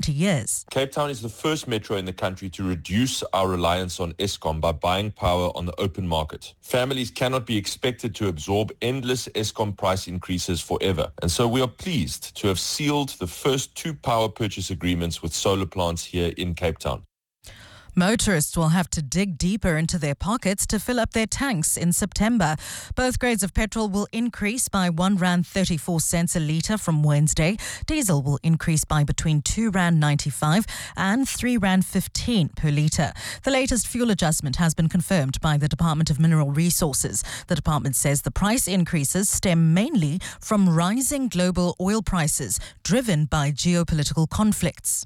20 years. Cape Town is the first metro in the country to reduce our reliance on Eskom by buying power on the open market. Families cannot be expected to absorb endless Eskom price increases forever. And so we are pleased to have sealed the first 2 power purchase agreements with solar plants here in Cape Town. Motorists will have to dig deeper into their pockets to fill up their tanks in September. Both grades of petrol will increase by R1.34 a litre from Wednesday. Diesel will increase by between R2.95 and R3.15 per litre. The latest fuel adjustment has been confirmed by the Department of Mineral Resources. The department says the price increases stem mainly from rising global oil prices driven by geopolitical conflicts.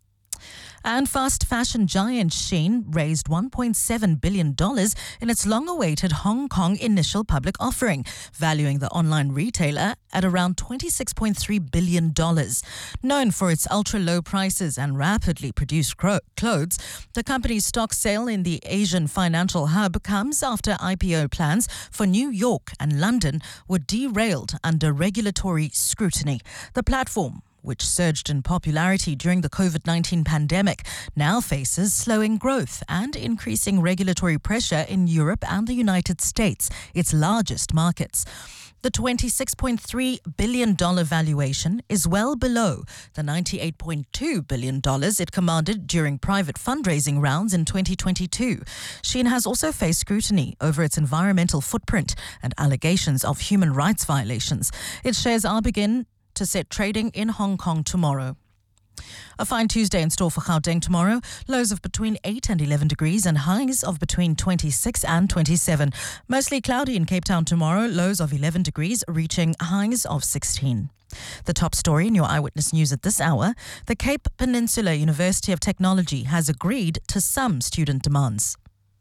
And fast fashion giant Shein raised $1.7 billion in its long-awaited Hong Kong initial public offering, valuing the online retailer at around $26.3 billion. Known for its ultra-low prices and rapidly produced clothes, the company's stock sale in the Asian financial hub comes after IPO plans for New York and London were derailed under regulatory scrutiny. The platform, which surged in popularity during the COVID-19 pandemic, now faces slowing growth and increasing regulatory pressure in Europe and the United States, its largest markets. The $26.3 billion valuation is well below the $98.2 billion it commanded during private fundraising rounds in 2022. Shein has also faced scrutiny over its environmental footprint and allegations of human rights violations. Its shares are begin to set trading in Hong Kong tomorrow. A fine Tuesday in store for Gauteng tomorrow. Lows of between 8 and 11 degrees and highs of between 26 and 27. Mostly cloudy in Cape Town tomorrow. Lows of 11 degrees reaching highs of 16. The top story in your Eyewitness News at this hour. The Cape Peninsula University of Technology has agreed to some student demands.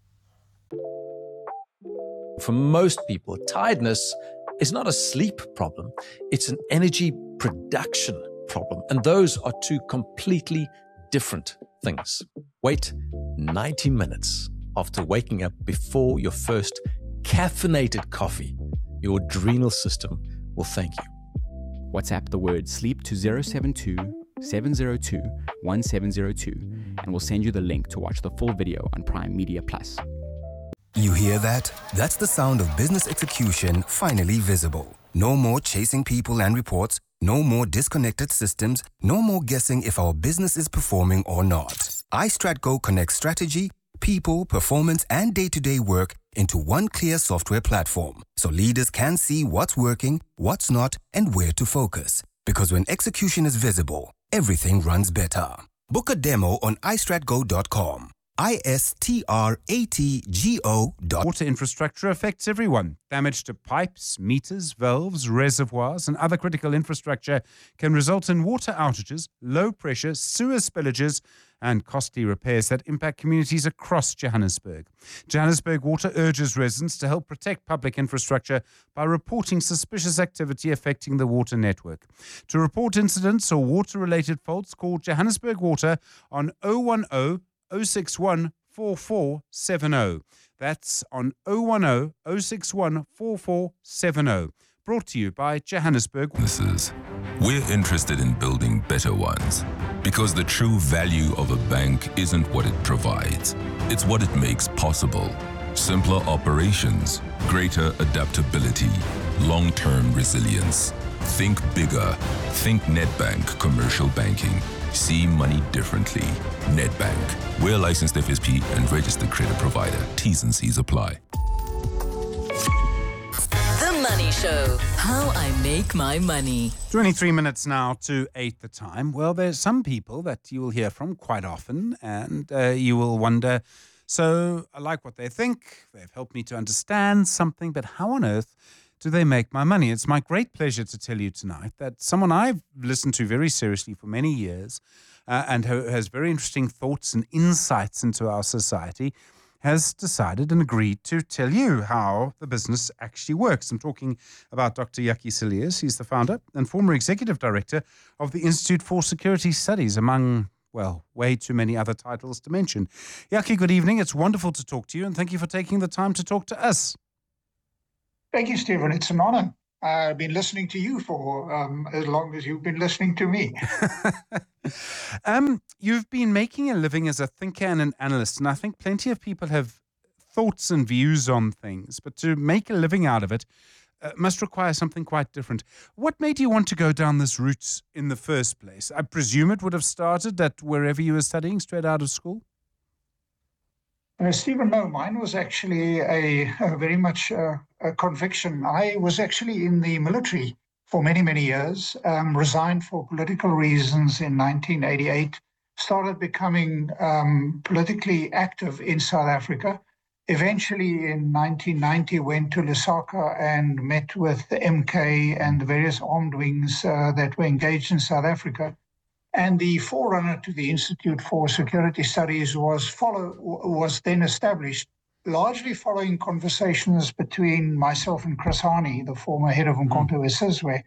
For most people, tiredness is not a sleep problem. It's an energy production problem. And those are 2 completely different things. Wait 90 minutes after waking up before your first caffeinated coffee. Your adrenal system will thank you. WhatsApp the word sleep to 072 702 1702 and we'll send you the link to watch the full video on Prime Media Plus. You hear that? That's the sound of business execution finally visible. No more chasing people and reports. No more disconnected systems. No more guessing if our business is performing or not. iStratGo connects strategy, people, performance, and day-to-day work into one clear software platform, so leaders can see what's working, what's not, and where to focus. Because when execution is visible, everything runs better. Book a demo on iStratGo.com. iStratgo. Water infrastructure affects everyone. Damage to pipes, meters, valves, reservoirs, and other critical infrastructure can result in water outages, low pressure, sewer spillages, and costly repairs that impact communities across Johannesburg. Johannesburg Water urges residents to help protect public infrastructure by reporting suspicious activity affecting the water network. To report incidents or water-related faults, call Johannesburg Water on 010 061 4470. That's on 010 061 4470. Brought to you by Johannesburg. We're interested in building better ones because the true value of a bank isn't what it provides, it's what it makes possible. Simpler operations, greater adaptability, long-term resilience. Think bigger. Think Nedbank Commercial Banking. See money differently. Nedbank. We're a licensed FSP and registered credit provider. T's and C's apply. The Money Show. How I make my money. 23 minutes now to 8 the time. Well, there's some people that you will hear from quite often, and you will wonder, so I like what they think. They've helped me to understand something, but how on earth do they make my money? It's my great pleasure to tell you tonight that someone I've listened to very seriously for many years and who has very interesting thoughts and insights into our society has decided and agreed to tell you how the business actually works. I'm talking about Dr. Jakkie Cilliers. He's the founder and former executive director of the Institute for Security Studies, among, well, way too many other titles to mention. Jakkie, good evening. It's wonderful to talk to you, and thank you for taking the time to talk to us. Thank you, Stephen. It's an honor. I've been listening to you for as long as you've been listening to me. You've been making a living as a thinker and an analyst, and I think plenty of people have thoughts and views on things, but to make a living out of it must require something quite different. What made you want to go down this route in the first place? I presume it would have started at wherever you were studying, straight out of school? Stephen, no, mine was actually a very much a conviction. I was actually in the military for many, many years, resigned for political reasons in 1988, started becoming politically active in South Africa. Eventually, in 1990, went to Lusaka and met with the MK and the various armed wings that were engaged in South Africa. And the forerunner to the Institute for Security Studies was then established, largely following conversations between myself and Chris Hani, the former head of Umkhonto weSizwe.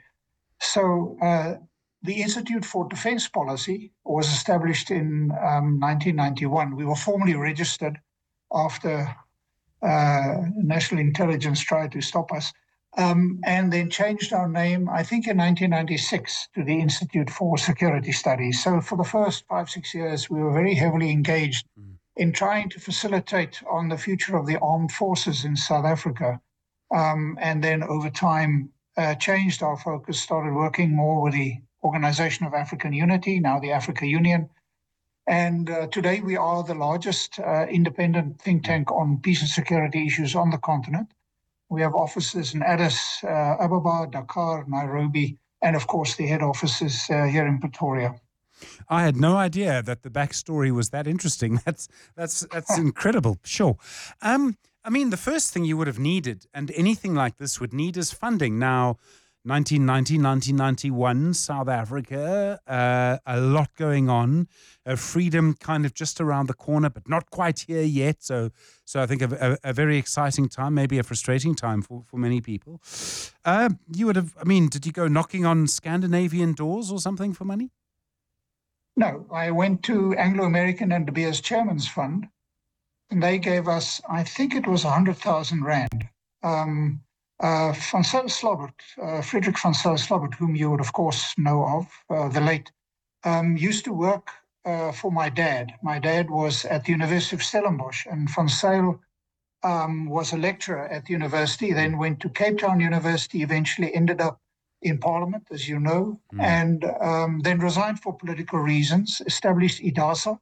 So the Institute for Defence Policy was established in 1991. We were formally registered after National Intelligence tried to stop us. And then changed our name, I think, in 1996 to the Institute for Security Studies. So for the first 5-6 years, we were very heavily engaged in trying to facilitate on the future of the armed forces in South Africa. And then over time, changed our focus, started working more with the Organization of African Unity, now the Africa Union. And today we are the largest independent think tank on peace and security issues on the continent. We have offices in Addis Ababa, Dakar, Nairobi, and of course the head offices here in Pretoria. I had no idea that the backstory was that interesting. That's incredible. Sure. I mean, the first thing you would have needed, and anything like this would need, is funding. Now, 1990, 1991, South Africa, a lot going on, freedom kind of just around the corner, but not quite here yet. So I think a very exciting time, maybe a frustrating time for many people. You would have, I mean, did you go knocking on Scandinavian doors or something for money? No, I went to Anglo-American and De Beers Chairman's Fund, and they gave us, I think it was 100,000 Rand. Van Zyl Slabbert, Frederick Van Zyl Slabbert, whom you would of course know of, the late, used to work for my dad. My dad was at the University of Stellenbosch, and Van Zyl was a lecturer at the university, then went to Cape Town University, eventually ended up in Parliament, as you know, and then resigned for political reasons, established IDASA,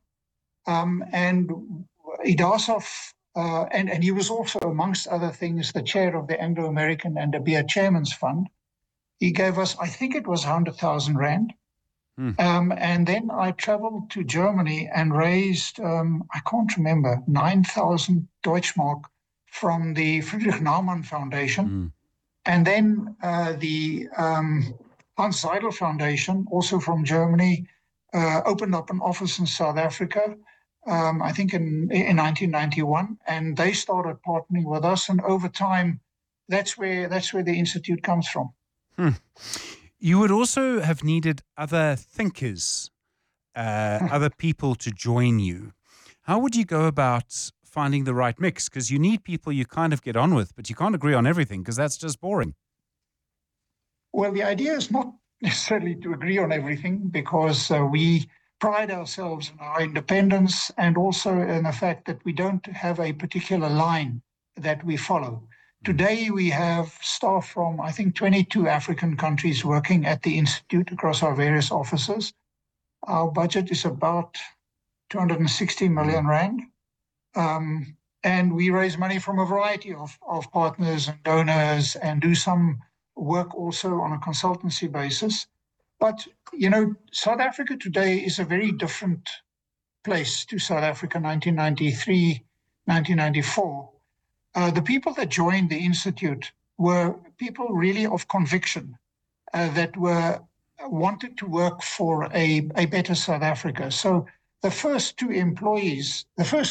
and IDASA and he was also, amongst other things, the chair of the Anglo-American and De Beers Chairman's Fund. He gave us, I think it was 100,000 Rand. And then I traveled to Germany and raised, I can't remember, 9,000 Deutschmark from the Friedrich Naumann Foundation. And then the Hans Seidel Foundation, also from Germany, opened up an office in South Africa. I think in 1991, and they started partnering with us. And over time, that's where the Institute comes from. You would also have needed other thinkers, other people to join you. How would you go about finding the right mix? Because you need people you kind of get on with, but you can't agree on everything because that's just boring. Well, the idea is not necessarily to agree on everything, because we pride ourselves in our independence and also in the fact that we don't have a particular line that we follow. Today, we have staff from, I think, 22 African countries working at the Institute across our various offices. Our budget is about 260 million Rand. And we raise money from a variety of partners and donors and do some work also on a consultancy basis. But, you know, South Africa today is a very different place to South Africa 1993, 1994. The people that joined the Institute were people really of conviction that wanted to work for a better South Africa. So the first three employees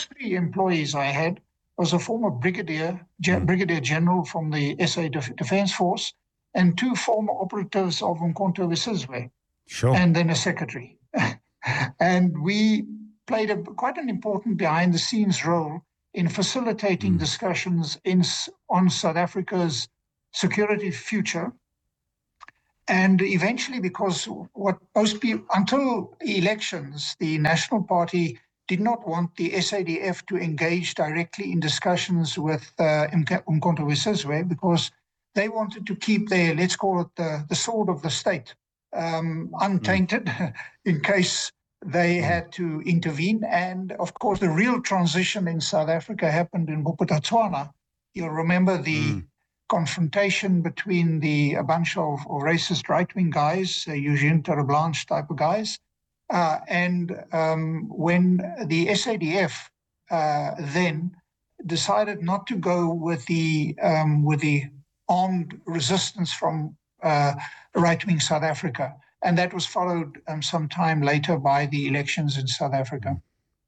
I had was a former brigadier general from the SA Defence Force, and two former operatives of Umkhonto weSizwe, and then a secretary. And we played quite an important behind-the-scenes role in facilitating discussions on South Africa's security future And eventually, because what most people, until elections, the National Party did not want the SADF to engage directly in discussions with Umkhonto we Sizwe, because they wanted to keep their, let's call it the sword of the state, untainted in case they had to intervene. And of course, the real transition in South Africa happened in Bophuthatswana. You'll remember the confrontation between a bunch of racist right-wing guys, Eugene Terreblanche type of guys, and when the SADF then decided not to go with the armed resistance from right-wing South Africa, and that was followed some time later by the elections in South Africa.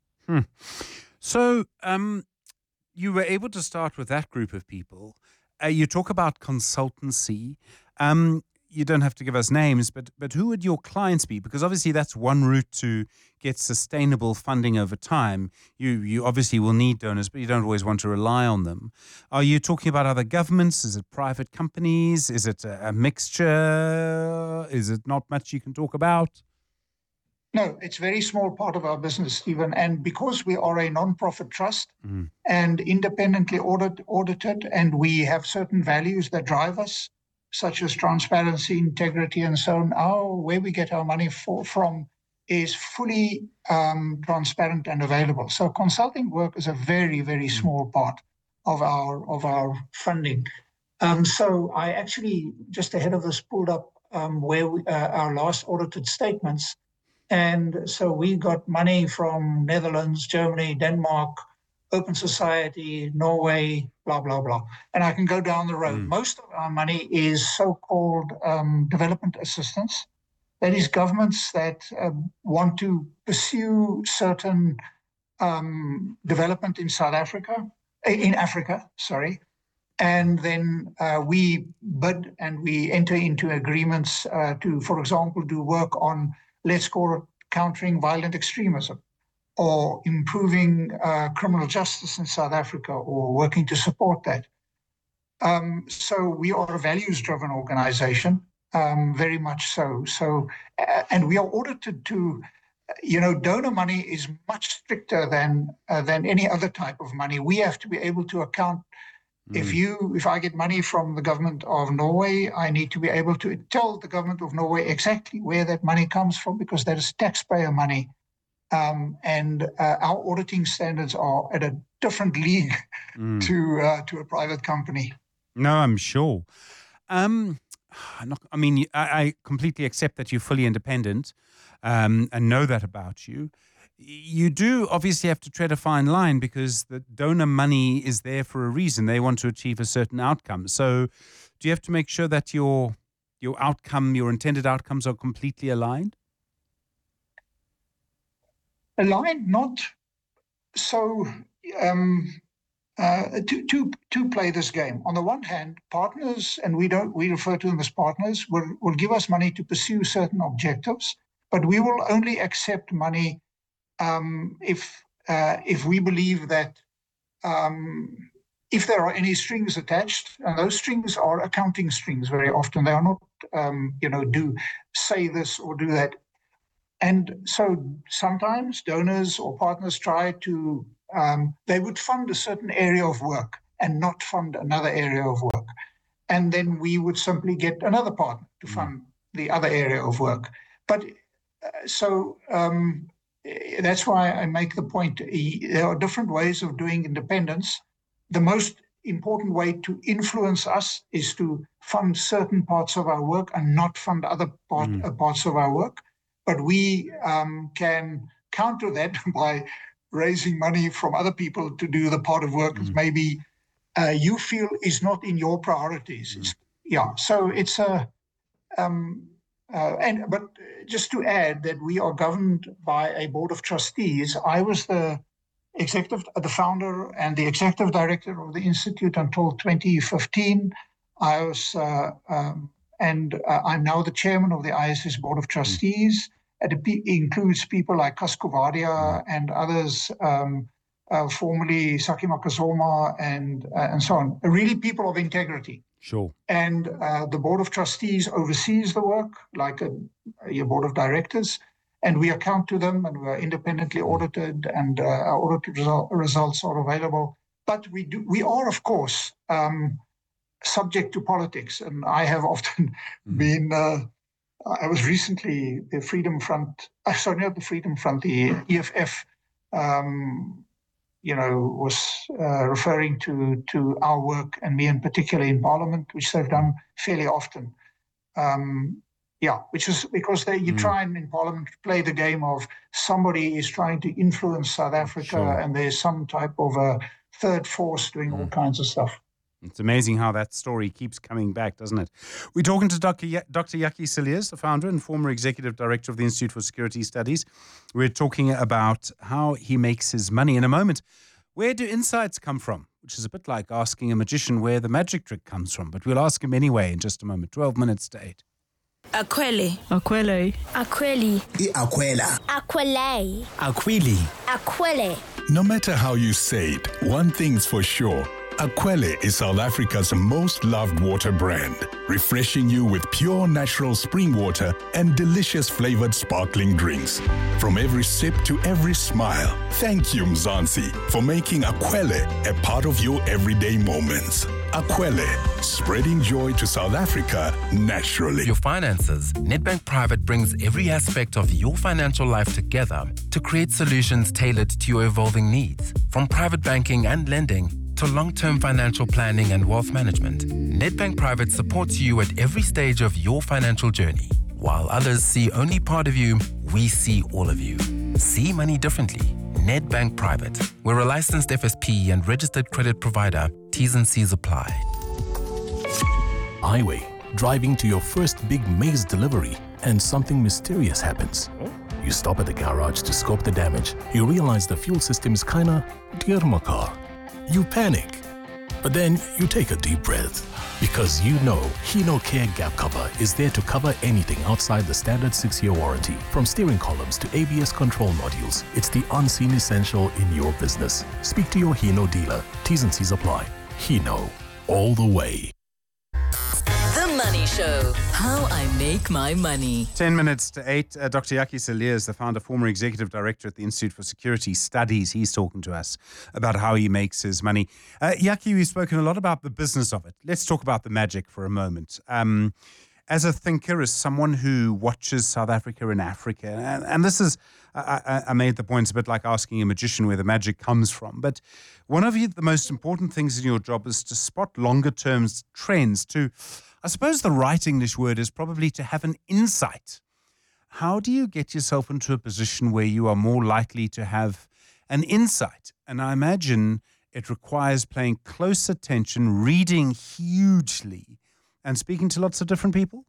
So you were able to start with that group of people. You talk about consultancy. You don't have to give us names, but who would your clients be? Because obviously that's one route to get sustainable funding over time. You obviously will need donors, but you don't always want to rely on them. Are you talking about other governments? Is it private companies? Is it a mixture? Is it not much you can talk about? No, it's a very small part of our business, Stephen. And because we are a non-profit trust and independently audited, and we have certain values that drive us, such as transparency, integrity, and so on, where we get our money from is fully transparent and available. So consulting work is a very, very small part of our funding. So I actually, just ahead of us, pulled up our last audited statements. And so we got money from Netherlands, Germany, Denmark, Open Society, Norway, blah, blah, blah. And I can go down the road. Most of our money is so-called development assistance. That is governments that want to pursue certain development in Africa. And then we bid and we enter into agreements to, for example, do work on, let's call it, countering violent extremism, or improving criminal justice in South Africa, or working to support that. So we are a values-driven organization, very much so. And we are audited to, donor money is much stricter than any other type of money. We have to be able to account. If I get money from the government of Norway, I need to be able to tell the government of Norway exactly where that money comes from, because that is taxpayer money. And our auditing standards are at a different league to a private company. No, I'm sure. I completely accept that you're fully independent and know that about you. You do obviously have to tread a fine line, because the donor money is there for a reason. They want to achieve a certain outcome. So do you have to make sure that your outcome, your intended outcomes, are completely aligned? Aligned, not so to play this game. On the one hand, partners, and we refer to them as partners, will give us money to pursue certain objectives, but we will only accept money if we believe that if there are any strings attached, and those strings are accounting strings very often. They are not, do say this or do that. And so sometimes donors or partners try to, they would fund a certain area of work and not fund another area of work. And then we would simply get another partner to fund the other area of work. But that's why I make the point. There are different ways of doing independence. The most important way to influence us is to fund certain parts of our work and not fund other parts of our work. But we can counter that by raising money from other people to do the part of work that maybe you feel is not in your priorities. So it's a... but just to add that we are governed by a board of trustees. I was the founder and the executive director of the Institute until 2015. I'm now the chairman of the ISS board of trustees. It includes people like Casco Vadia and others formerly Saki Makazoma, and so on. Really people of integrity. Sure. And the Board of Trustees oversees the work, like your Board of Directors, and we account to them, and we are independently audited, and our audited results are available. But we are, of course, subject to politics, and I have often been. I was recently the Freedom Front. Not the Freedom Front, the EFF. Was referring to our work, and me in particular in Parliament, which they've done fairly often. Which is because you try and in Parliament play the game of somebody is trying to influence South Africa, Sure. and there's some type of a third force doing all kinds of stuff. It's amazing how that story keeps coming back, doesn't it? We're talking to Dr. Jakkie Cilliers, the founder and former executive director of the Institute for Security Studies. We're talking about how he makes his money. In a moment, where do insights come from? Which is a bit like asking a magician where the magic trick comes from. But we'll ask him anyway in just a moment. 12 minutes to 8. Aquele. Aquele. Aquele. Aquela. Aquele. Aquili. Aquele. No matter how you say it, one thing's for sure. Aquele is South Africa's most loved water brand, refreshing you with pure natural spring water and delicious flavored sparkling drinks. From every sip to every smile, thank you, Mzansi, for making Aquele a part of your everyday moments. Aquele, spreading joy to South Africa naturally. Your finances. Nedbank Private brings every aspect of your financial life together to create solutions tailored to your evolving needs. From private banking and lending to long-term financial planning and wealth management, Nedbank Private supports you at every stage of your financial journey. While others see only part of you, we see all of you. See money differently. Nedbank Private. We're a licensed FSP and registered credit provider. T's and C's apply. Highway, driving to your first big maize delivery, and something mysterious happens. You stop at the garage to scope the damage. You realize the fuel system's kinda dear my car. You panic, but then you take a deep breath because you know Hino Care Gap Cover is there to cover anything outside the standard 6-year warranty. From steering columns to ABS control modules, it's the unseen essential in your business. Speak to your Hino dealer. T's and C's apply. Hino, all the way. The Money Show. How I make my money. 10 minutes to 8. Dr. Jakkie Cilliers, the founder, former executive director at the Institute for Security Studies. He's talking to us about how he makes his money. Jakkie, we've spoken a lot about the business of it. Let's talk about the magic for a moment. As a thinker, as someone who watches South Africa and Africa, and this is, I made the points a bit like asking a magician where the magic comes from, but one of the most important things in your job is to spot longer-term trends, to, I suppose the right English word is probably to have an insight. How do you get yourself into a position where you are more likely to have an insight? And I imagine it requires paying close attention, reading hugely, and speaking to lots of different people?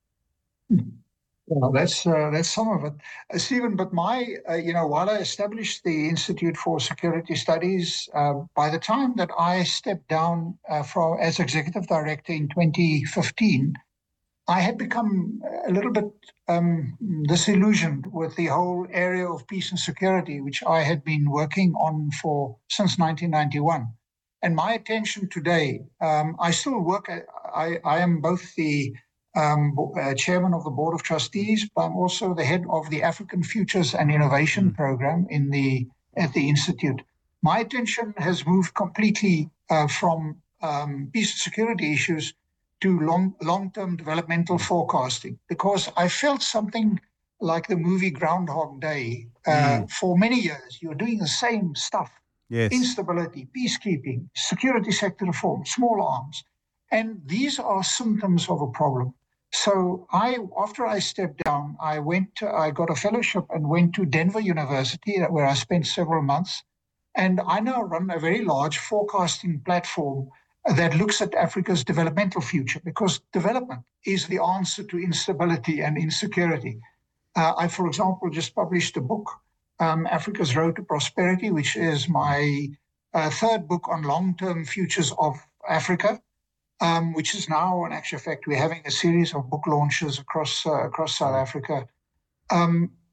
Well, that's some of it, Stephen. But while I established the Institute for Security Studies, by the time that I stepped down as executive director in 2015, I had become a little bit disillusioned with the whole area of peace and security, which I had been working on since 1991. And my attention today, I still work. I am both the chairman of the Board of Trustees, but I'm also the head of the African Futures and Innovation Program at the Institute. My attention has moved completely from peace and security issues to long-term developmental forecasting, because I felt something like the movie Groundhog Day. For many years, you're doing the same stuff. Yes. Instability, peacekeeping, security sector reform, small arms. And these are symptoms of a problem. So after I stepped down, I got a fellowship and went to Denver University, where I spent several months. And I now run a very large forecasting platform that looks at Africa's developmental future, because development is the answer to instability and insecurity. I, for example, just published a book, Africa's Road to Prosperity, which is my third book on long-term futures of Africa, which is now, in actual fact, we're having a series of book launches across South Africa.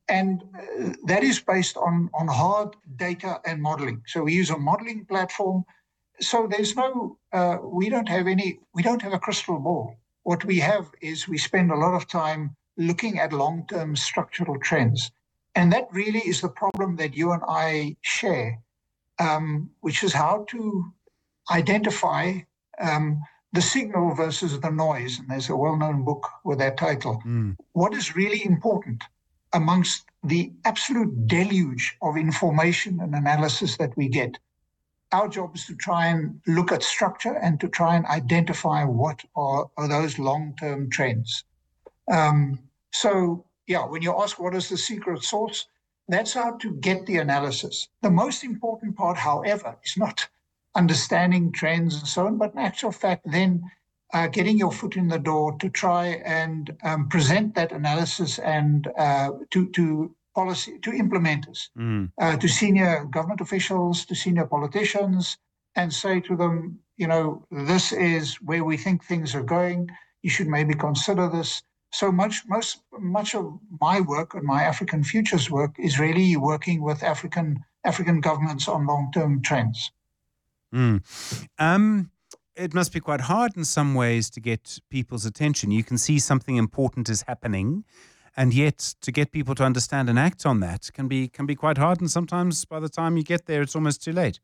And that is based on hard data and modeling. So we use a modeling platform. So there's no, we don't have a crystal ball. What we have is we spend a lot of time looking at long-term structural trends. And that really is the problem that you and I share, which is how to identify the signal versus the noise. And there's a well-known book with that title. What is really important amongst the absolute deluge of information and analysis that we get? Our job is to try and look at structure and to try and identify what are those long-term trends. So, yeah, when you ask what is the secret sauce, that's how to get the analysis. The most important part, however, is not understanding trends and so on, but in actual fact, then getting your foot in the door to try and present that analysis and to policy, to implementers, to senior government officials, to senior politicians, and say to them, you know, this is where we think things are going. You should maybe consider this. So much of my work and my African Futures work is really working with African governments on long-term trends. It must be quite hard in some ways to get people's attention. You can see something important is happening, and yet to get people to understand and act on that can be quite hard. And sometimes by the time you get there, it's almost too late.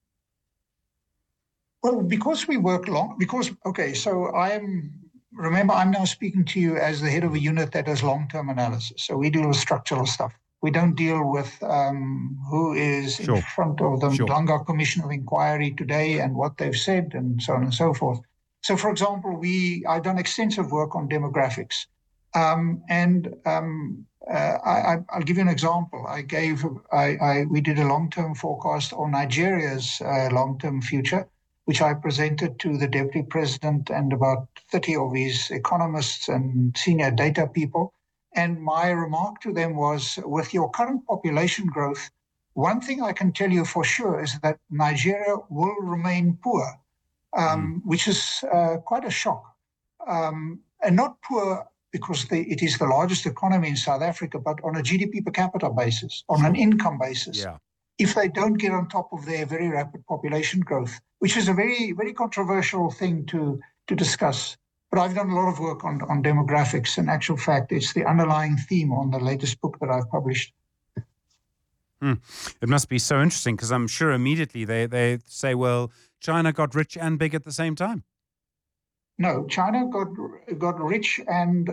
Well, because we work so remember, I'm now speaking to you as the head of a unit that does long-term analysis. So we deal with structural stuff. We don't deal with who is in front of the Mlanga Commission of Inquiry today and what they've said and so on and so forth. So, for example, I've done extensive work on demographics. I'll give you an example. We did a long-term forecast on Nigeria's long-term future, which I presented to the Deputy President and about 30 of his economists and senior data people. And my remark to them was, with your current population growth, one thing I can tell you for sure is that Nigeria will remain poor, which is quite a shock. And not poor because it is the largest economy in South Africa, but on a GDP per capita basis, on an income basis. Yeah. If they don't get on top of their very rapid population growth, which is a very, very controversial thing to discuss. But I've done a lot of work on demographics. In actual fact, it's the underlying theme on the latest book that I've published. It must be so interesting because I'm sure immediately they say, well, China got rich and big at the same time. No, China got rich, and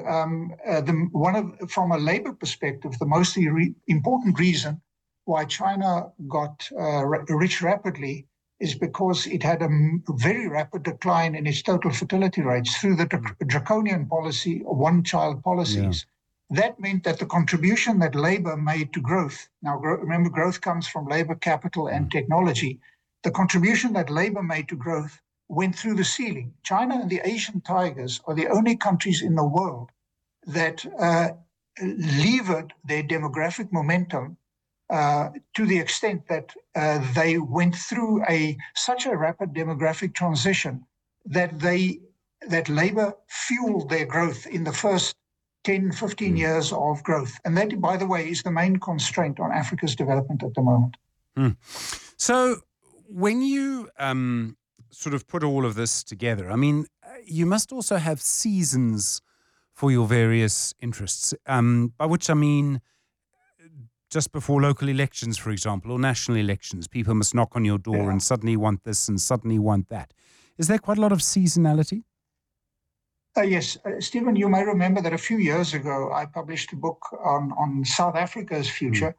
from a labor perspective, the most important reason why China got rich rapidly is because it had a very rapid decline in its total fertility rates through the draconian policy, one-child policies. Yeah. That meant that the contribution that labor made to growth, now remember, growth comes from labor, capital, and technology. The contribution that labor made to growth went through the ceiling. China and the Asian tigers are the only countries in the world that levered their demographic momentum to the extent that they went through such a rapid demographic transition that labor fueled their growth in the first 10, 15 years of growth. And that, by the way, is the main constraint on Africa's development at the moment. So when you sort of put all of this together, I mean, you must also have seasons for your various interests, by which I mean just before local elections, for example, or national elections, people must knock on your door and suddenly want this and suddenly want that. Is there quite a lot of seasonality? Yes. Stephen, you may remember that a few years ago, I published a book on South Africa's future,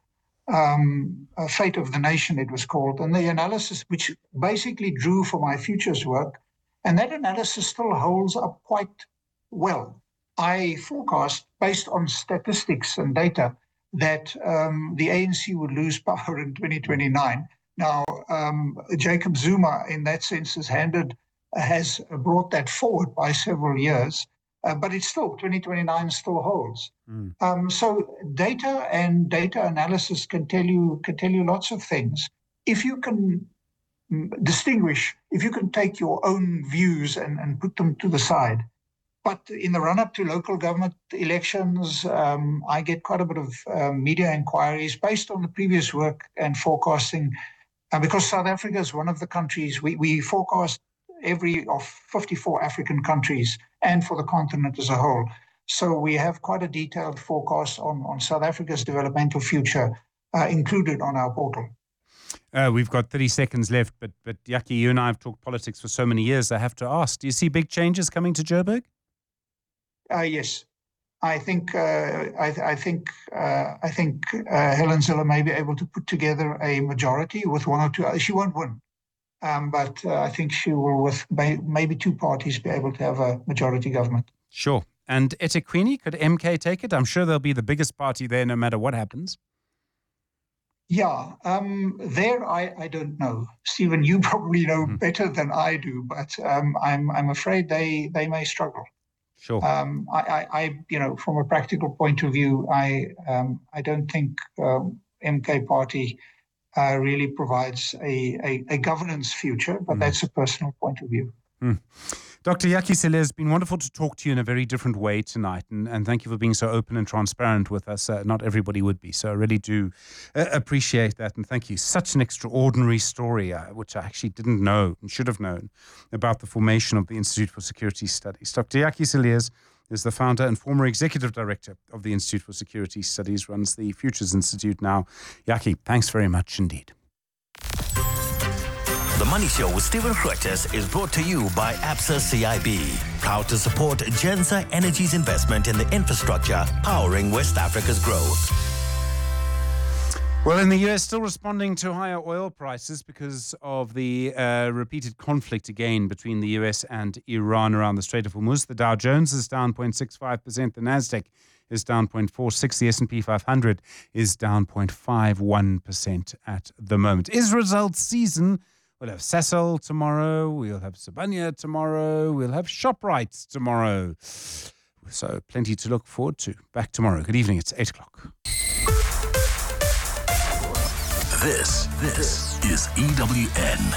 Fate of the Nation, it was called, and the analysis, which basically drew for my futures work, and that analysis still holds up quite well. I forecast, based on statistics and data, that the ANC would lose power in 2029. Now, Jacob Zuma, in that sense, has brought that forward by several years, but it's still, 2029 still holds. So data and data analysis can tell you lots of things. If you can distinguish, if you can take your own views and put them to the side, But in the run-up to local government elections, I get quite a bit of media inquiries based on the previous work and forecasting. Because South Africa is one of the countries, we forecast every of 54 African countries and for the continent as a whole. So we have quite a detailed forecast on South Africa's developmental future included on our portal. We've got 30 seconds left, but Yaki, you and I have talked politics for so many years, I have to ask, do you see big changes coming to Joburg? Yes. I think Helen Zille may be able to put together a majority with one or two. She won't win, but I think she will, with maybe two parties, be able to have a majority government. Sure. And eThekwini, could MK take it? I'm sure they'll be the biggest party there no matter what happens. Yeah, there I don't know. Stephen, you probably know better than I do, but I'm afraid they may struggle. Sure. I from a practical point of view, I don't think MK Party really provides a governance future, but that's a personal point of view. Dr. Yaki Cele, it's been wonderful to talk to you in a very different way tonight, and thank you for being so open and transparent with us. Not everybody would be, so I really do appreciate that, and thank you. Such an extraordinary story, which I actually didn't know and should have known, about the formation of the Institute for Security Studies. Dr. Yaki Cele is the founder and former executive director of the Institute for Security Studies, runs the Futures Institute now. Yaki, thanks very much indeed. The Money Show with Stephen Grootes is brought to you by Absa CIB, proud to support Gensa Energy's investment in the infrastructure powering West Africa's growth. Well, in the US, still responding to higher oil prices because of the repeated conflict again between the US and Iran around the Strait of Hormuz. The Dow Jones is down 0.65%. The Nasdaq is down 0.46%. The S&P 500 is down 0.51% at the moment. Is results season? We'll have Sasol tomorrow. We'll have Sibanye tomorrow. We'll have ShopRite tomorrow. So plenty to look forward to. Back tomorrow. Good evening. It's 8 o'clock. This is EWN.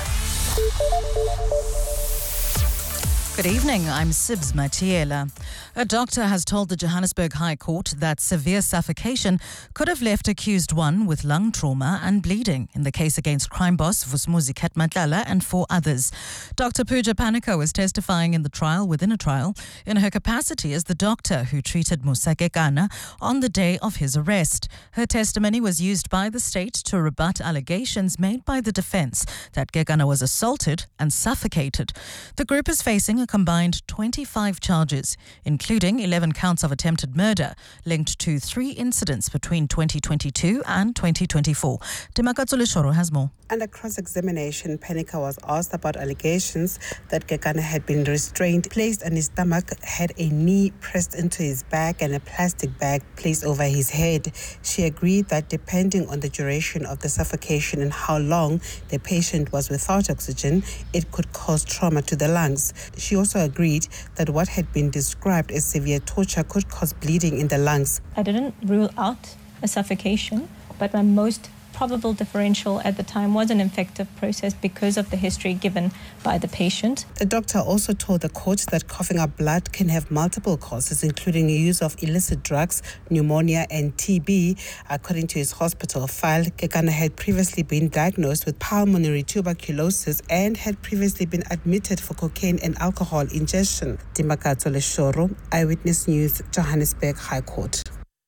Good evening, I'm Sibs Matiela. A doctor has told the Johannesburg High Court that severe suffocation could have left accused one with lung trauma and bleeding in the case against crime boss Vusumuzi Khetmatlala and 4 others. Dr. Pooja Panika was testifying in the trial within a trial in her capacity as the doctor who treated Musa Kekana on the day of his arrest. Her testimony was used by the state to rebut allegations made by the defense that Kekana was assaulted and suffocated. The group is facing a combined 25 charges, including 11 counts of attempted murder, linked to 3 incidents between 2022 and 2024. Timakatsule Shoro has more. Under cross-examination, Panika was asked about allegations that Kekana had been restrained, placed on his stomach, had a knee pressed into his back and a plastic bag placed over his head. She agreed that depending on the duration of the suffocation and how long the patient was without oxygen, it could cause trauma to the lungs. She also agreed that what had been described as severe torture could cause bleeding in the lungs. I didn't rule out a suffocation, but my most probable differential at the time was an infective process because of the history given by the patient. The doctor also told the court that coughing up blood can have multiple causes, including the use of illicit drugs, pneumonia and TB. According to his hospital file, Kekana had previously been diagnosed with pulmonary tuberculosis and had previously been admitted for cocaine and alcohol ingestion. Timakatsole Shoro, Eyewitness News, Johannesburg High Court.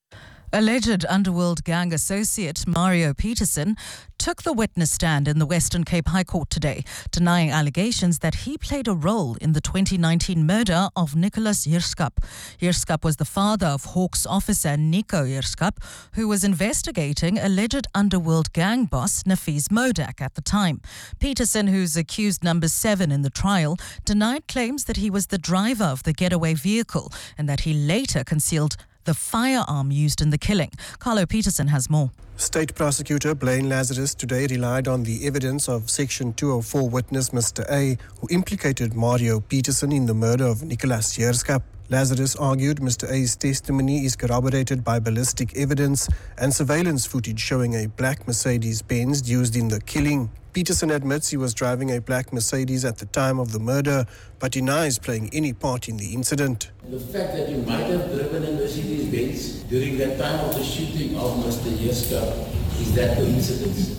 Alleged underworld gang associate Mario Peterson took the witness stand in the Western Cape High Court today, denying allegations that he played a role in the 2019 murder of Nicholas Heerskap. Heerskap was the father of Hawks officer Nico Heerskap, who was investigating alleged underworld gang boss Nafis Modak at the time. Peterson, who's accused number 7 in the trial, denied claims that he was the driver of the getaway vehicle and that he later concealed the firearm used in the killing. Carlo Peterson has more. State prosecutor Blaine Lazarus today relied on the evidence of Section 204 witness Mr. A, who implicated Mario Peterson in the murder of Nicholas Jeerskap. Lazarus argued Mr. A's testimony is corroborated by ballistic evidence and surveillance footage showing a black Mercedes-Benz used in the killing. Peterson admits he was driving a black Mercedes at the time of the murder, but denies playing any part in the incident. The fact that you might have driven a Mercedes-Benz during that time of the shooting of Mr. Jeerskap, is that coincidence?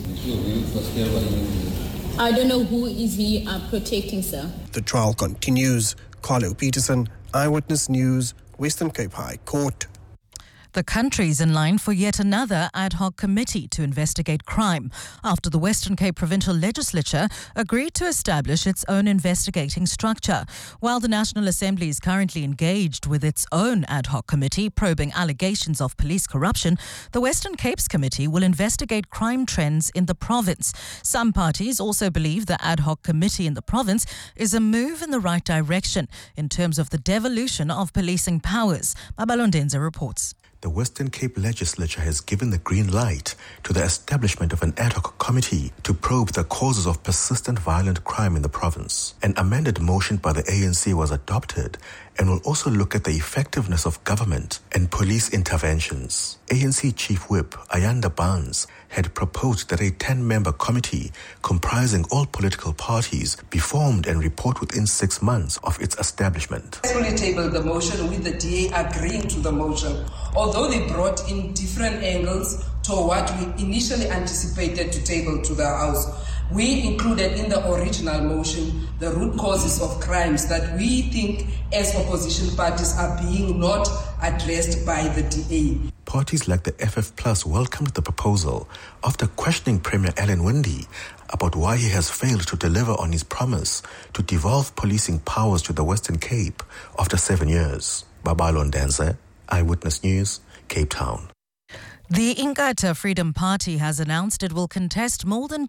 I don't know who is he protecting, sir. The trial continues. Carlo Peterson, Eyewitness News, Western Cape High Court. The country's in line for yet another ad hoc committee to investigate crime after the Western Cape Provincial Legislature agreed to establish its own investigating structure. While the National Assembly is currently engaged with its own ad hoc committee probing allegations of police corruption, the Western Cape's committee will investigate crime trends in the province. Some parties also believe the ad hoc committee in the province is a move in the right direction in terms of the devolution of policing powers. Mabalondenza reports. The Western Cape Legislature has given the green light to the establishment of an ad hoc committee to probe the causes of persistent violent crime in the province. An amended motion by the ANC was adopted and will also look at the effectiveness of government and police interventions. ANC Chief Whip Ayanda Barnes had proposed that a 10-member committee comprising all political parties be formed and report within 6 months of its establishment. I successfully tabled the motion with the DA agreeing to the motion, although they brought in different angles to what we initially anticipated to table to the House. We included in the original motion the root causes of crimes that we think as opposition parties are being not addressed by the DA. Parties like the FF Plus welcomed the proposal after questioning Premier Alan Winde about why he has failed to deliver on his promise to devolve policing powers to the Western Cape after 7 years. Babalondenza, Eyewitness News, Cape Town. The Inkatha Freedom Party has announced it will contest more than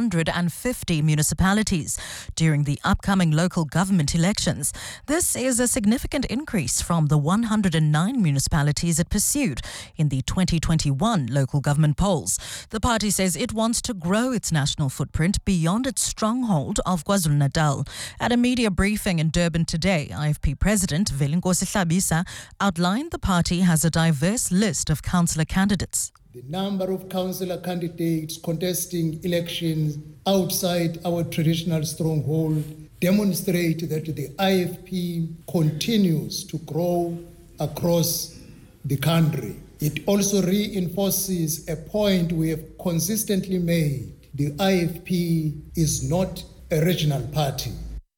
250 municipalities during the upcoming local government elections. This is a significant increase from the 109 municipalities it pursued in the 2021 local government polls. The party says it wants to grow its national footprint beyond its stronghold of KwaZulu-Natal. At a media briefing in Durban today, IFP President Velinkosi Hlabisa outlined the party has a diverse list of councillor candidates. The number of councillor candidates contesting elections outside our traditional stronghold demonstrate that the IFP continues to grow across the country. It also reinforces a point we have consistently made. The IFP is not a regional party.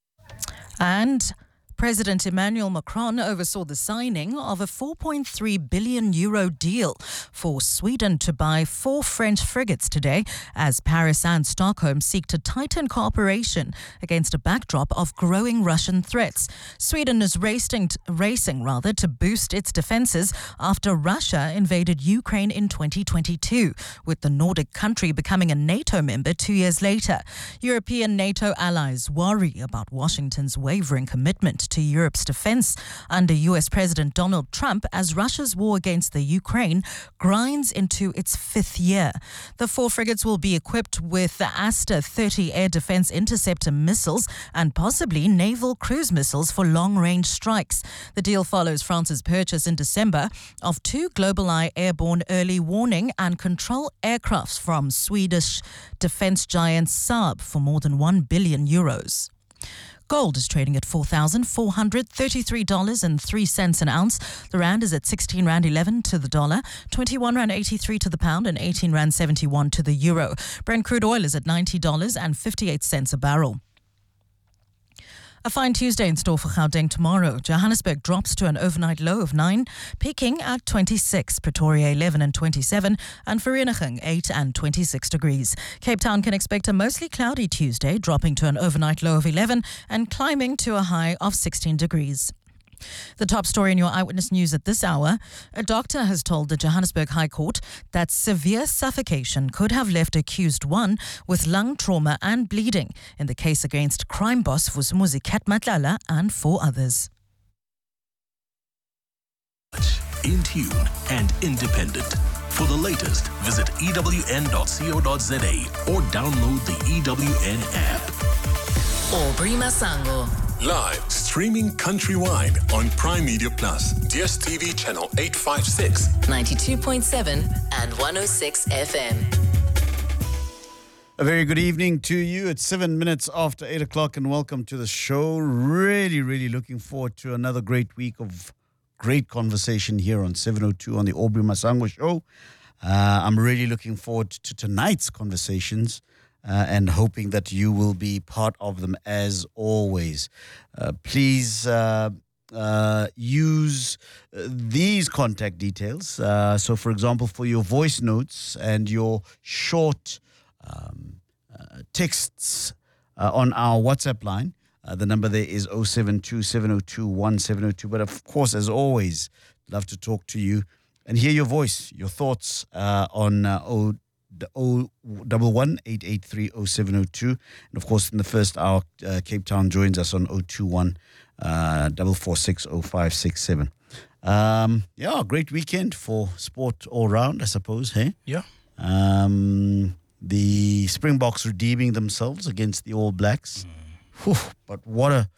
And President Emmanuel Macron oversaw the signing of a €4.3 billion deal for Sweden to buy 4 French frigates today as Paris and Stockholm seek to tighten cooperation against a backdrop of growing Russian threats. Sweden is racing to boost its defences after Russia invaded Ukraine in 2022, with the Nordic country becoming a NATO member 2 years later. European NATO allies worry about Washington's wavering commitment to Europe's defense under US President Donald Trump as Russia's war against the Ukraine grinds into its 5th year. The 4 frigates will be equipped with the Aster 30 air defense interceptor missiles and possibly naval cruise missiles for long-range strikes. The deal follows France's purchase in December of 2 GlobalEye airborne early warning and control aircrafts from Swedish defense giant Saab for more than €1 billion. Gold is trading at $4,433.03 an ounce. The rand is at R16.11 to the dollar, R21.83 to the pound, and R18.71 to the euro. Brent crude oil is at $90.58 a barrel. A fine Tuesday in store for Gauteng tomorrow. Johannesburg drops to an overnight low of 9, peaking at 26, Pretoria 11 and 27, and Vereeniging 8 and 26 degrees. Cape Town can expect a mostly cloudy Tuesday, dropping to an overnight low of 11 and climbing to a high of 16 degrees. The top story in your Eyewitness News at this hour: a doctor has told the Johannesburg High Court that severe suffocation could have left accused 1 with lung trauma and bleeding in the case against crime boss Vusumuzi Matlala and 4 others. In tune and independent. For the latest, visit ewn.co.za or download the EWN app. Aubrey Masango. Live, streaming countrywide on Prime Media Plus, DSTV channel 856, 92.7 and 106 FM. A very good evening to you. It's 7 minutes after 8 o'clock and welcome to the show. Really looking forward to another great week of great conversation here on 702 on the Aubrey Masango Show. I'm really looking forward to tonight's conversations and hoping that you will be part of them as always. Please use these contact details. So, for example, for your voice notes and your short texts on our WhatsApp line, the number there is 072-702-1702. But of course, as always, love to talk to you and hear your voice, your thoughts on 011-883-0702. And of course, in the first hour, Cape Town joins us on 021-446-0567. Great weekend for sport all round, I suppose, hey? Yeah. The Springboks redeeming themselves against the All Blacks. Whew, but what a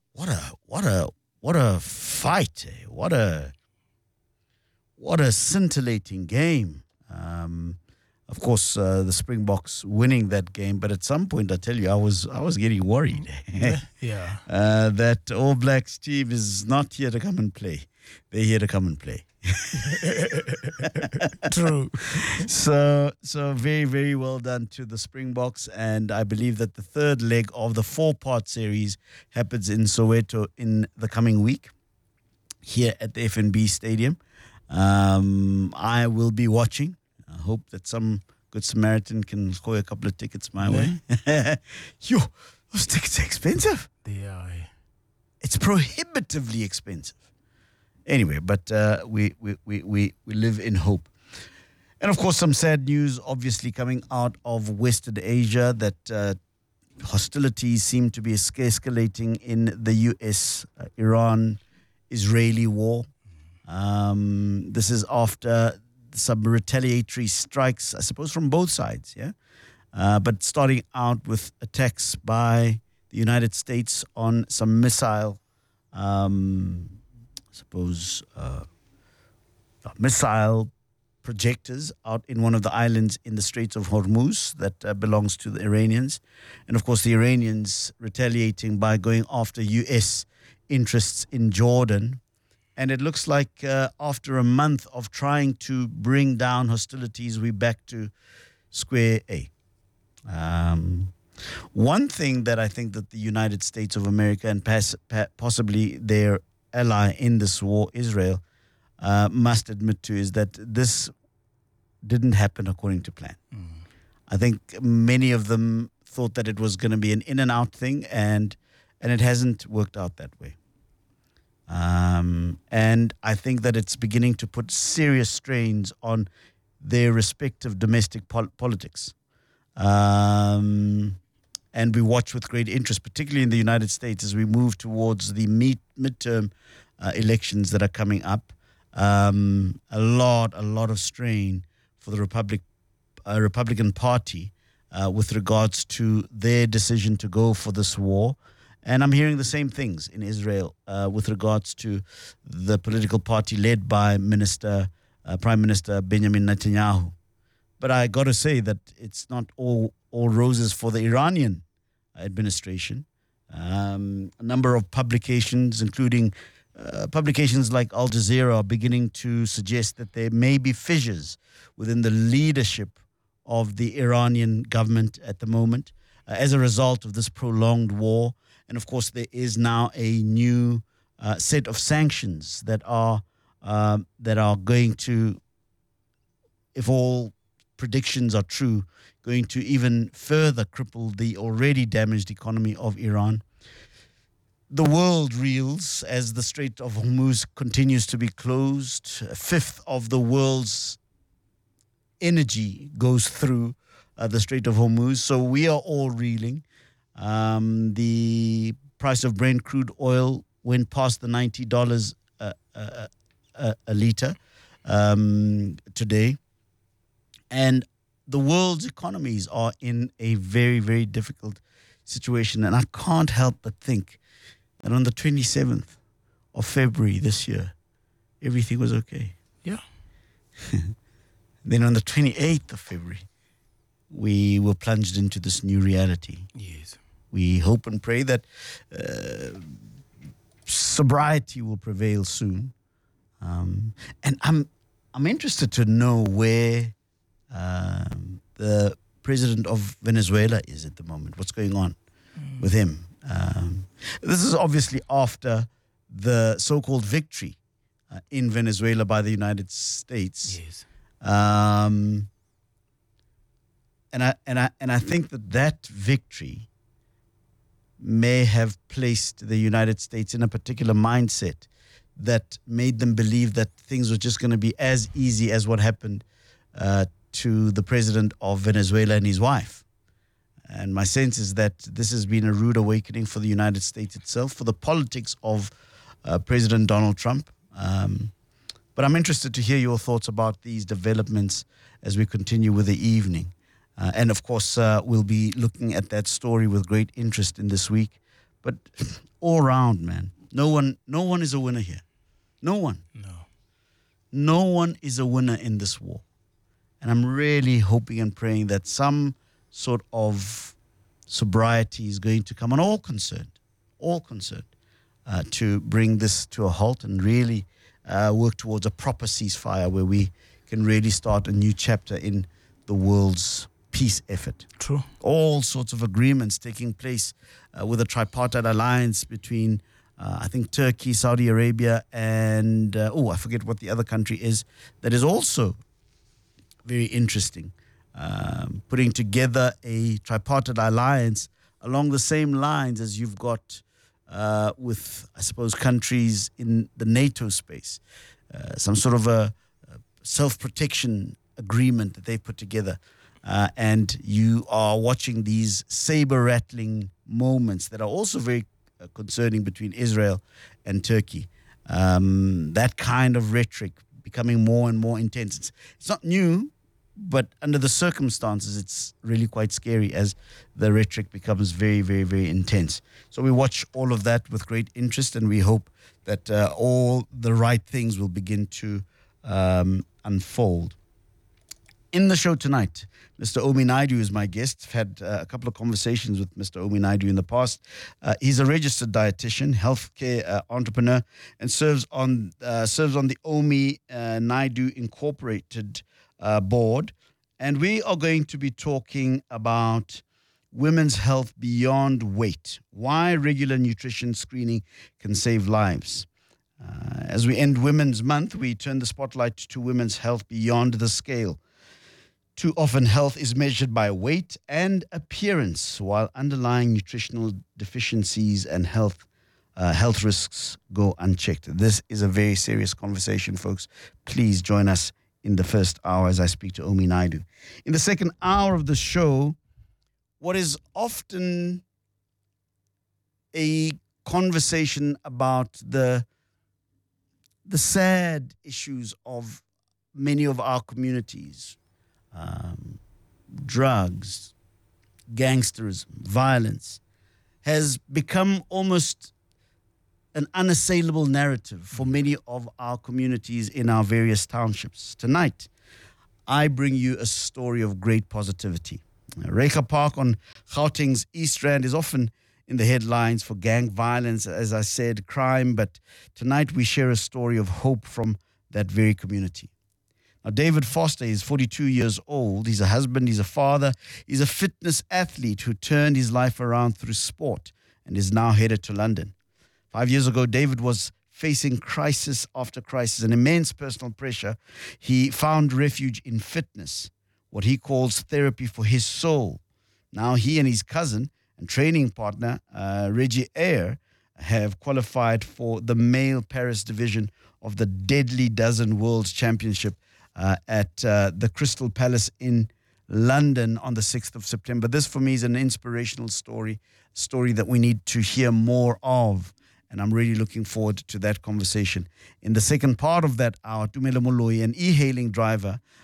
fight! Eh? What a scintillating game. Of course, the Springboks winning that game, but at some point, I tell you, I was getting worried. Yeah. That All Blacks team is not here to come and play. They're here to come and play. True. So very, very well done to the Springboks, and I believe that the third leg of the 4-part series happens in Soweto in the coming week here at the FNB Stadium. I will be watching. I hope that some good Samaritan can score a couple of tickets my way. Yo, those tickets are expensive. They are. It's prohibitively expensive. Anyway, but we live in hope. And of course, some sad news obviously coming out of Western Asia, that hostilities seem to be escalating in the US-Iran-Israeli war. This is after some retaliatory strikes, I suppose, from both sides, yeah? But starting out with attacks by the United States on some missile missile projectors out in one of the islands in the Straits of Hormuz that belongs to the Iranians. And of course, the Iranians retaliating by going after U.S. interests in Jordan. And it looks like after a month of trying to bring down hostilities, we're back to square A. One thing that I think that the United States of America and possibly their ally in this war, Israel, must admit to is that this didn't happen according to plan. I think many of them thought that it was going to be an in and out thing, and it hasn't worked out that way. And I think that it's beginning to put serious strains on their respective domestic politics. And we watch with great interest, particularly in the United States, as we move towards the midterm elections that are coming up. A lot of strain for the Republican Party with regards to their decision to go for this war. And I'm hearing the same things in Israel with regards to the political party led by Prime Minister Benjamin Netanyahu. But I got to say that it's not all roses for the Iranian administration. A number of publications, including publications like Al Jazeera, are beginning to suggest that there may be fissures within the leadership of the Iranian government at the moment as a result of this prolonged war. And of course, there is now a new set of sanctions that are going to, if all predictions are true, going to even further cripple the already damaged economy of Iran. The world reels as the Strait of Hormuz continues to be closed. A fifth of the world's energy goes through the Strait of Hormuz. So we are all reeling. The price of Brent crude oil went past the $90 a liter today. And the world's economies are in a very, very difficult situation. And I can't help but think that on the 27th of February this year, everything was okay. Yeah. Then on the 28th of February, we were plunged into this new reality. Yes. We hope and pray that sobriety will prevail soon. And I'm interested to know where the president of Venezuela is at the moment. What's going on with him? This is obviously after the so-called victory in Venezuela by the United States. Yes. And I think that victory may have placed the United States in a particular mindset that made them believe that things were just going to be as easy as what happened to the president of Venezuela and his wife. And my sense is that this has been a rude awakening for the United States itself, for the politics of President Donald Trump. But I'm interested to hear your thoughts about these developments as we continue with the evening. And of course, we'll be looking at that story with great interest in this week. But all around, man, no one is a winner here. No one. No one is a winner in this war. And I'm really hoping and praying that some sort of sobriety is going to come on all concerned, to bring this to a halt and really work towards a proper ceasefire where we can really start a new chapter in the world's peace effort. True. All sorts of agreements taking place with a tripartite alliance between, I think, Turkey, Saudi Arabia, and, I forget what the other country is, that is also very interesting. Putting together a tripartite alliance along the same lines as you've got with, I suppose, countries in the NATO space. Some sort of a self-protection agreement that they put together. And you are watching these saber-rattling moments that are also very concerning between Israel and Turkey. That kind of rhetoric becoming more and more intense. It's not new, but under the circumstances, it's really quite scary as the rhetoric becomes very, very, very intense. So we watch all of that with great interest, and we hope that all the right things will begin to unfold. In the show tonight, Mr. Omi Naidu is my guest. I've had a couple of conversations with Mr. Omi Naidu in the past. He's a registered dietitian, healthcare entrepreneur, and serves on the Omi Naidu Incorporated board. And we are going to be talking about women's health beyond weight, why regular nutrition screening can save lives. As we end Women's Month, we turn the spotlight to women's health beyond the scale. Too often, health is measured by weight and appearance, while underlying nutritional deficiencies and health risks go unchecked. This is a very serious conversation, folks. Please join us in the first hour as I speak to Omi Naidu. In the second hour of the show, what is often a conversation about the sad issues of many of our communities. Drugs, gangsterism, violence has become almost an unassailable narrative for many of our communities in our various townships. Tonight, I bring you a story of great positivity. Rekha Park on Gauteng's East Rand is often in the headlines for gang violence, as I said, crime, but tonight we share a story of hope from that very community. Now, David Foster is 42 years old. He's a husband, he's a father, he's a fitness athlete who turned his life around through sport and is now headed to London. 5 years ago, David was facing crisis after crisis and immense personal pressure. He found refuge in fitness, what he calls therapy for his soul. Now he and his cousin and training partner, Reggie Ayer, have qualified for the male Paris division of the Deadly Dozen World Championship at the Crystal Palace in London on the 6th of September. This, for me, is an inspirational story that we need to hear more of. And I'm really looking forward to that conversation. In the second part of that hour, Tumelo Moloi, an e-hailing driver,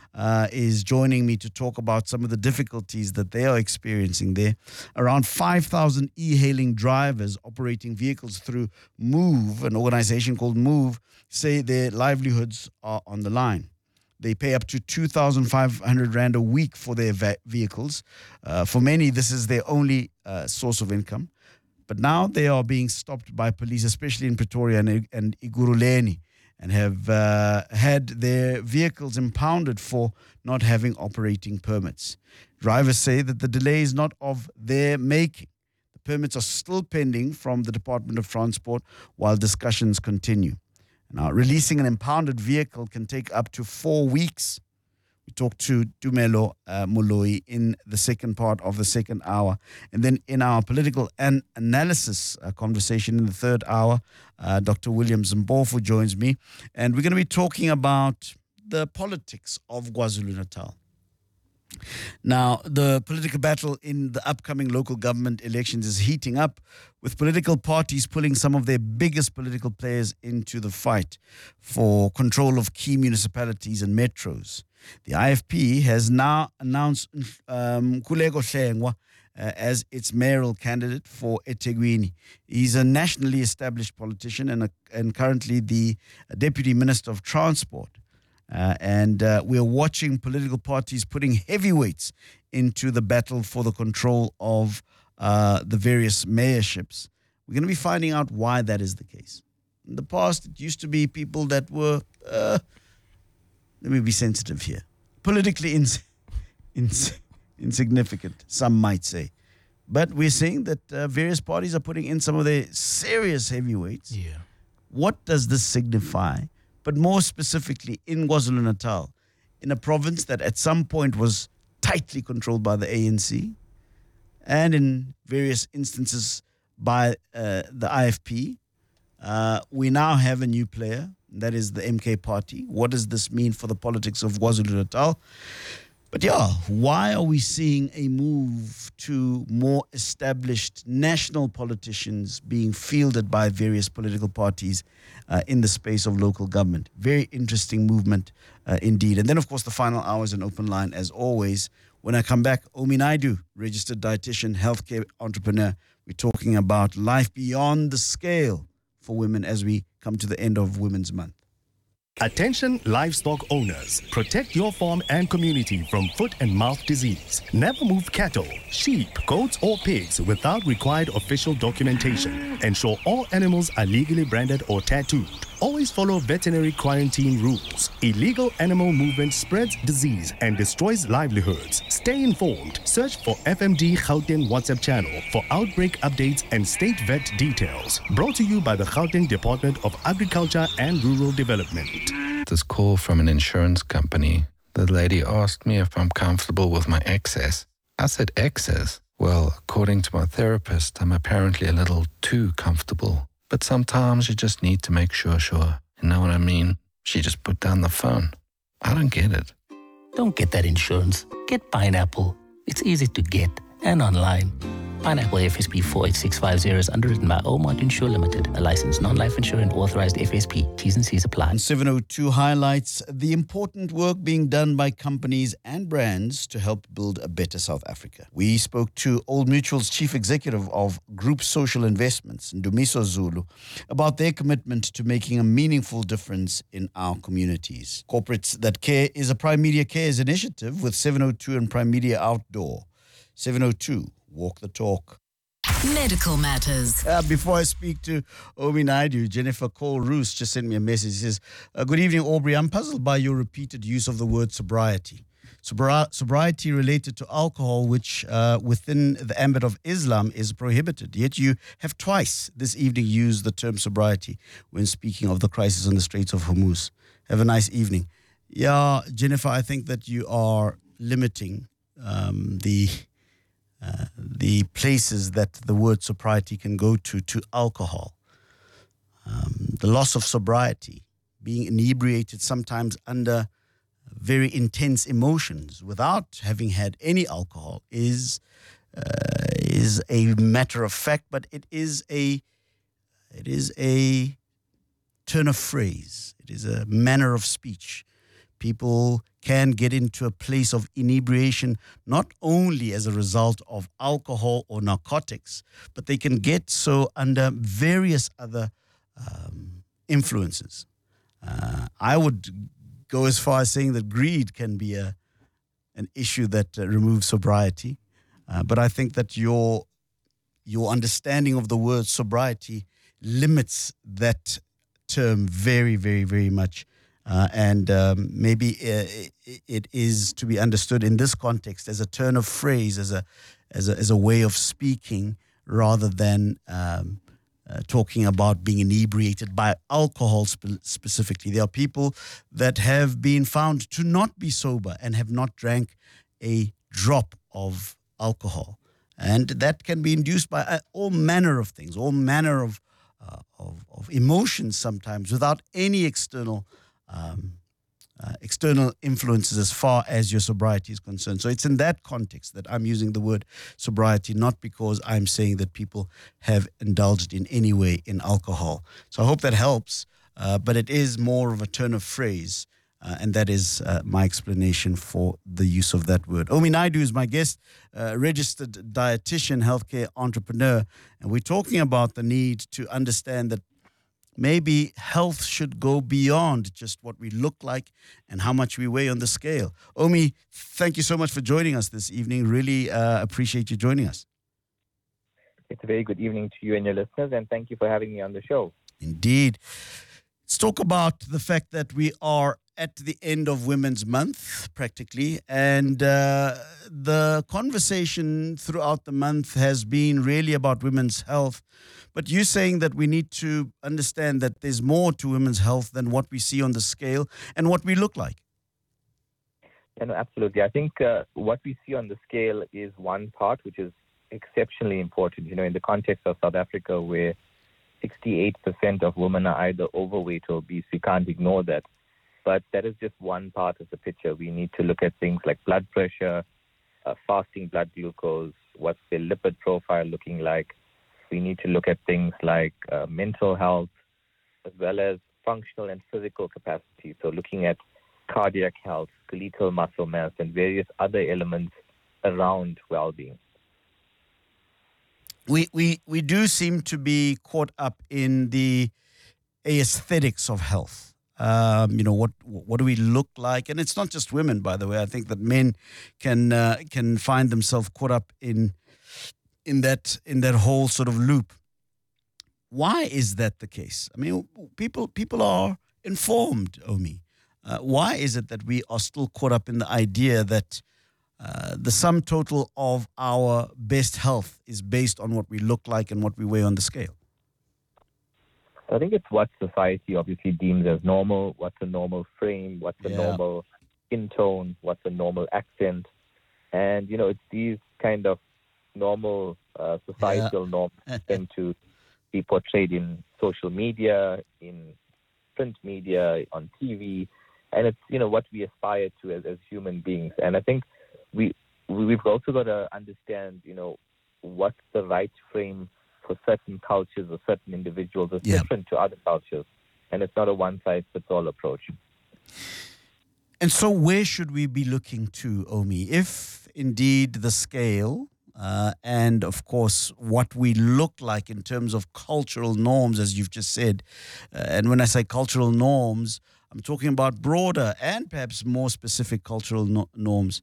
is joining me to talk about some of the difficulties that they are experiencing there. Around 5,000 e-hailing drivers operating vehicles through Move, an organization called Move, say their livelihoods are on the line. They pay up to 2,500 Rand a week for their vehicles. For many, this is their only source of income. But now they are being stopped by police, especially in Pretoria and Iguruleni, and have had their vehicles impounded for not having operating permits. Drivers say that the delay is not of their making. The permits are still pending from the Department of Transport while discussions continue. Now, releasing an impounded vehicle can take up to 4 weeks. We talked to Tumelo Moloi in the second part of the second hour. And then in our political analysis conversation in the third hour, Dr. William Zimbofu joins me. And we're going to be talking about the politics of KwaZulu-Natal. Now, the political battle in the upcoming local government elections is heating up, with political parties pulling some of their biggest political players into the fight for control of key municipalities and metros. The IFP has now announced Khuleko Hlengwa as its mayoral candidate for eThekwini. He's a nationally established politician and currently the Deputy Minister of Transport. We're watching political parties putting heavyweights into the battle for the control of the various mayorships. We're going to be finding out why that is the case. In the past, it used to be people that were, let me be sensitive here, politically insignificant, some might say. But we're seeing that various parties are putting in some of their serious heavyweights. Yeah. What does this signify? But more specifically in KwaZulu-Natal, in a province that at some point was tightly controlled by the ANC and in various instances by the IFP, we now have a new player, that is the MK party. What does this mean for the politics of KwaZulu-Natal? But yeah, why are we seeing a move to more established national politicians being fielded by various political parties in the space of local government? Very interesting movement indeed. And then, of course, the final hour is an open line as always. When I come back, Omi Naidu, registered dietitian, healthcare entrepreneur. We're talking about life beyond the scale for women as we come to the end of Women's Month. Attention livestock owners, protect your farm and community from foot and mouth disease. Never move cattle, sheep, goats or pigs without required official documentation. Ensure all animals are legally branded or tattooed. Always follow veterinary quarantine rules. Illegal animal movement spreads disease and destroys livelihoods. Stay informed. Search for FMD Gauteng WhatsApp channel for outbreak updates and state vet details. Brought to you by the Gauteng Department of Agriculture and Rural Development. This call from an insurance company. The lady asked me if I'm comfortable with my excess. I said excess? Well, according to my therapist, I'm apparently a little too comfortable. But sometimes you just need to make sure. You know what I mean? She just put down the phone. I don't get it. Don't get that insurance. Get Pineapple. It's easy to get and online. Pineapple FSP 48650 is underwritten by Omart Insure Limited, a licensed non-life insurance authorized FSP. T's and C's apply. 702 highlights the important work being done by companies and brands to help build a better South Africa. We spoke to Old Mutual's Chief Executive of Group Social Investments, Ndumiso Zulu, about their commitment to making a meaningful difference in our communities. Corporates That Care is a Prime Media Cares initiative with 702 and Prime Media Outdoor. 702. Walk the talk. Medical matters. Before I speak to Omi Naidu, Jennifer Cole-Roos just sent me a message. She says, good evening, Aubrey. I'm puzzled by your repeated use of the word sobriety. Sobriety related to alcohol, which within the ambit of Islam is prohibited. Yet you have twice this evening used the term sobriety when speaking of the crisis on the Straits of Hormuz. Have a nice evening. Yeah, Jennifer, I think that you are limiting the places that the word sobriety can go to alcohol. The loss of sobriety, being inebriated sometimes under very intense emotions without having had any alcohol is a matter of fact, but it is a turn of phrase. It is a manner of speech. People can get into a place of inebriation, not only as a result of alcohol or narcotics, but they can get so under various other influences. I would go as far as saying that greed can be an issue that removes sobriety. But I think that your understanding of the word sobriety limits that term very, very, very much. And maybe it is to be understood in this context as a turn of phrase, as a way of speaking, rather than talking about being inebriated by alcohol specifically. There are people that have been found to not be sober and have not drank a drop of alcohol. And that can be induced by all manner of things, all manner of emotions sometimes, without any external influences as far as your sobriety is concerned. So it's in that context that I'm using the word sobriety, not because I'm saying that people have indulged in any way in alcohol. So I hope that helps, but it is more of a turn of phrase, and that is my explanation for the use of that word. Omi Naidu is my guest, registered dietitian, healthcare entrepreneur, and we're talking about the need to understand that maybe health should go beyond just what we look like and how much we weigh on the scale. Omi, thank you so much for joining us this evening. Really appreciate you joining us. It's a very good evening to you and your listeners, and thank you for having me on the show. Indeed. Let's talk about the fact that we are at the end of Women's Month, practically, and the conversation throughout the month has been really about women's health. But you're saying that we need to understand that there's more to women's health than what we see on the scale and what we look like. Yeah, no, absolutely. I think what we see on the scale is one part, which is exceptionally important. You know, in the context of South Africa, where 68% of women are either overweight or obese, we can't ignore that. But that is just one part of the picture. We need to look at things like blood pressure, fasting blood glucose, what's their lipid profile looking like. We need to look at things like mental health, as well as functional and physical capacity. So looking at cardiac health, skeletal muscle mass, and various other elements around well-being. We do seem to be caught up in the aesthetics of health. You know, what do we look like? And it's not just women, by the way. I think that men can find themselves caught up in that whole sort of loop. Why is that the case? I mean, people are informed, Omi. Why is it that we are still caught up in the idea that the sum total of our best health is based on what we look like and what we weigh on the scale? I think it's what society obviously deems as normal. What's a normal frame? What's a normal skin tone? What's a normal accent? And, you know, it's these kind of normal societal norms tend to be portrayed in social media, in print media, on TV. And it's, you know, what we aspire to as human beings. And I think we've also got to understand, you know, what's the right frame for certain cultures or certain individuals is different to other cultures. And it's not a one-size-fits-all approach. And so where should we be looking to, Omi, if indeed the scale and, of course, what we look like in terms of cultural norms, as you've just said, and when I say cultural norms, I'm talking about broader and perhaps more specific cultural norms.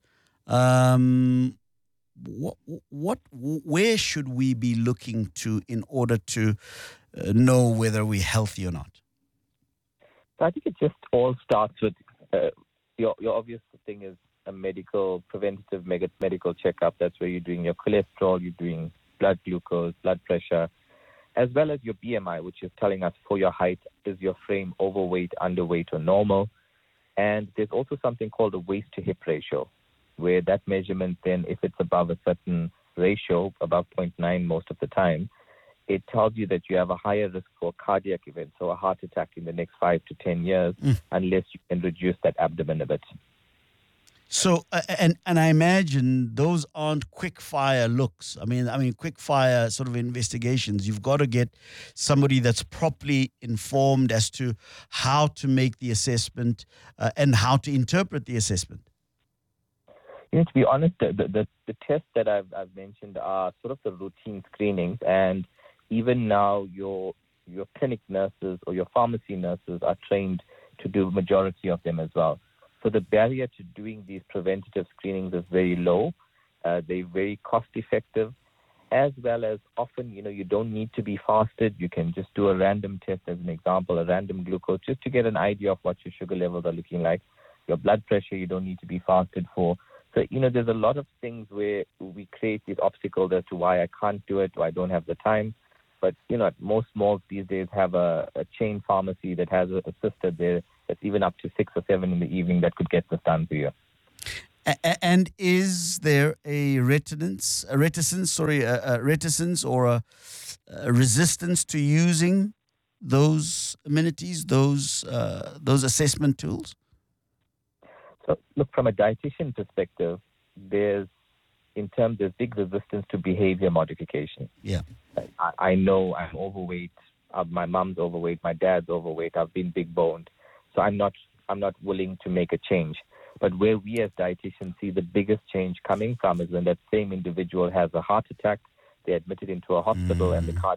Where should we be looking to in order to know whether we're healthy or not? So I think it just all starts with your obvious thing is a preventative medical checkup. That's where you're doing your cholesterol, you're doing blood glucose, blood pressure, as well as your BMI, which is telling us for your height, is your frame overweight, underweight, or normal. And there's also something called a waist to hip ratio, where that measurement then, if it's above a certain ratio, above 0.9 most of the time, it tells you that you have a higher risk for cardiac events, so a heart attack in the next 5 to 10 years, unless you can reduce that abdomen a bit. So, and I imagine those aren't quick fire looks. I mean, quick fire sort of investigations. You've got to get somebody that's properly informed as to how to make the assessment and how to interpret the assessment. You know, to be honest, the tests that I've mentioned are sort of the routine screenings, and even now your clinic nurses or your pharmacy nurses are trained to do majority of them as well. So the barrier to doing these preventative screenings is very low. They're very cost effective, as well as often, you don't need to be fasted. You can just do a random test, as an example, a random glucose, just to get an idea of what your sugar levels are looking like. Your blood pressure, you don't need to be fasted for. So, there's a lot of things where we create these obstacles as to why I can't do it, or I don't have the time. But, most malls these days have a chain pharmacy that has a sister there that's even up to 6 or 7 in the evening that could get this done for you. And is there a reticence or a resistance to using those amenities, those assessment tools? So, look, from a dietitian perspective, there's big resistance to behavior modification. Yeah. I know I'm overweight. My mom's overweight. My dad's overweight. I've been big boned. So I'm not willing to make a change. But where we as dietitians see the biggest change coming from is when that same individual has a heart attack, they're admitted into a hospital, and the